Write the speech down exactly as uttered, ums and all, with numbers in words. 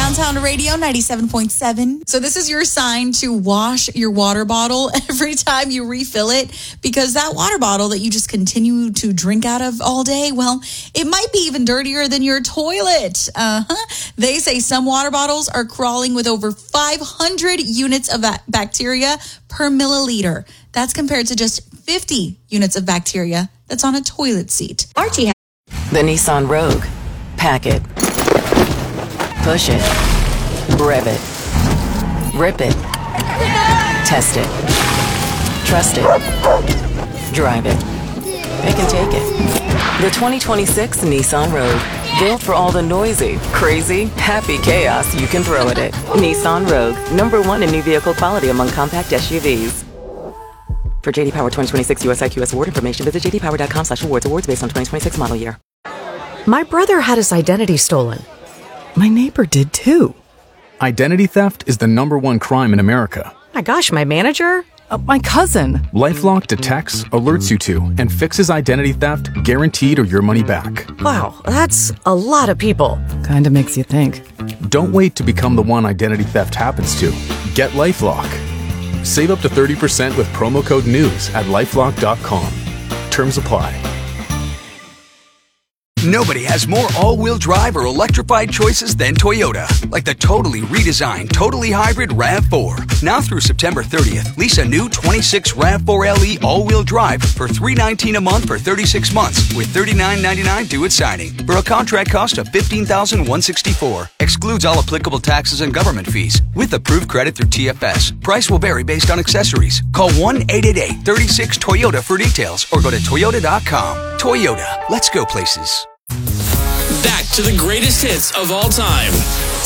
Downtown Radio ninety-seven point seven. So this is your sign to wash your water bottle every time you refill it, because that water bottle that you just continue to drink out of all day, well, it might be even dirtier than your toilet. Uh-huh. They say some water bottles are crawling with over five hundred units of bacteria per milliliter. That's compared to just fifty units of bacteria that's on a toilet seat. Archie. The Nissan Rogue. Pack it. Push it. Rev it. Rip it. Test it. Trust it. Drive it. Pick and take it. The twenty twenty-six Nissan Rogue. Built for all the noisy, crazy, happy chaos you can throw at it. Nissan Rogue. Number one in new vehicle quality among compact S U Vs. For J D Power twenty twenty-six U S I Q S award information, visit j d power dot com slash awards. Awards based on twenty twenty-six model year. My brother had his identity stolen. My neighbor did too. Identity theft is the number one crime in America. My gosh, my manager? Uh, my cousin. LifeLock detects, alerts you to, and fixes identity theft guaranteed or your money back. Wow, that's a lot of people. Kinda makes you think. Don't wait to become the one identity theft happens to. Get LifeLock. Save up to thirty percent with promo code NEWS at lifelock dot com. Terms apply. Nobody has more all-wheel drive or electrified choices than Toyota. Like the totally redesigned, totally hybrid RAV four. Now through September thirtieth, lease a new twenty-six RAV four L E all-wheel drive for three hundred nineteen dollars a month for thirty-six months with thirty-nine ninety-nine due at signing for a contract cost of fifteen thousand one hundred sixty-four dollars. Excludes all applicable taxes and government fees with approved credit through T F S. Price will vary based on accessories. Call one eight eight eight, three six, Toyota for details or go to toyota dot com. Toyota, let's go places. Back to the greatest hits of all time.